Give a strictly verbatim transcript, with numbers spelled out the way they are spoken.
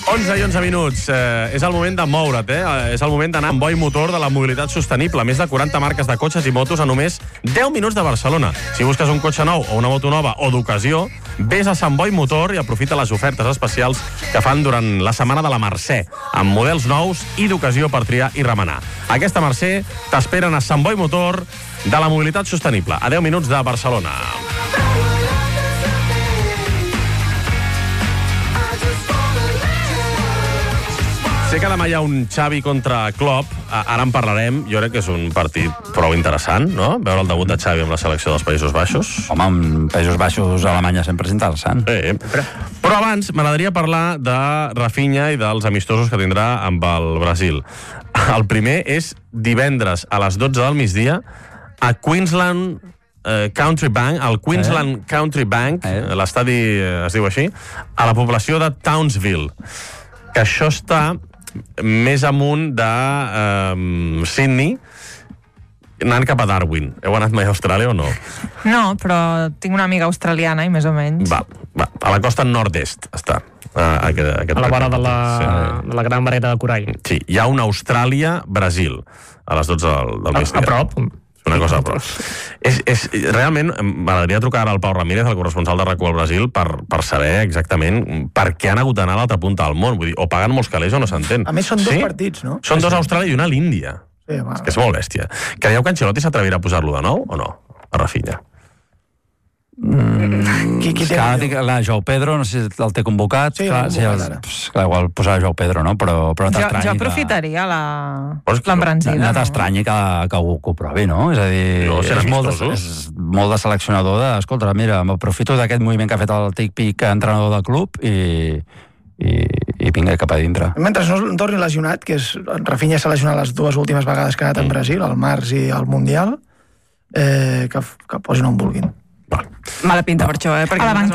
onze i onze minuts. Eh, és el moment de moure't, eh? És el moment d'anar amb Boi Motor de la mobilitat sostenible. Més de quaranta marques de cotxes i motos a només deu minuts de Barcelona. Si busques un cotxe nou o una moto nova o d'ocasió, vés a Sant Boi Motor i aprofita les ofertes especials que fan durant la setmana de la Mercè, amb models nous i d'ocasió per triar i remenar. Aquesta Mercè t'esperen a Sant Boi Motor de la mobilitat sostenible, a deu minuts de Barcelona. Sé que demà hi ha un Xavi contra Klopp, ara en parlarem, jo crec que és un partit prou interessant, no? Veure el debut de Xavi amb la selecció dels Països Baixos. Home, en Països Baixos a Alemanya sempre és interessant. Sí. Però abans m'agradaria parlar de Rafinha i dels amistosos que tindrà amb el Brasil. El primer és divendres a les dotze del migdia a Queensland eh, Country Bank, al Queensland eh? Country Bank, eh? l'estadi eh, es diu així, a la població de Townsville, que això està més amunt de um, Sydney, anant cap a Darwin. Heu anat mai a Austràlia o no? No, però tinc una amiga australiana i més o menys. Va, va. A la costa nord-est està. Uh, aquest, aquest a la vora de la, sí. de la gran vareta de corall. Sí, hi ha una Austràlia-Brasil a les dotze del, del migdia. A prop. Una cosa, però... És, és, realment, m'agradaria trucar ara al Pau Ramírez, el corresponsal de RAC u al Brasil, per, per saber exactament per què han hagut d'anar a l'altra punta del món. Vull dir, o paguen molts calés o no s'entén. A més, són dos sí? partits, no? Són dos a Austràlia i una a l'Índia. Sí, va. És que és molt bèstia. Creieu que Ancelotti s'atrevirà a posar-lo de nou o no? A Rafinha. Mm, qui, qui té clar, la Joao Pedro, no sé si el té convocat. Sí, clar, sí, el, clar, igual posar Joao Pedro, no? Però, però no t'estranyi. Jo, jo aprofitaria que... la... l'embranzida. No, no t'estranyi que, que, ho, que ho provi, no? És a dir, no, és, molt de, és molt de seleccionador de... Escolta, mira, m'aprofito d'aquest moviment que ha fet el tic-pic entrenador del club i... i, i vinga cap a dintre. Mentre no torni lesionat, que és Rafinha s'ha lesionat les dues últimes vegades que ha anat en Brasil, al març i al Mundial, eh, que, que posin on vulguin. Mala pinta per això, eh? Perquè a la banqueta